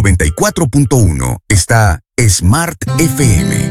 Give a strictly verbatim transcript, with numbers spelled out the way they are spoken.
noventa y cuatro punto uno está Smart F M.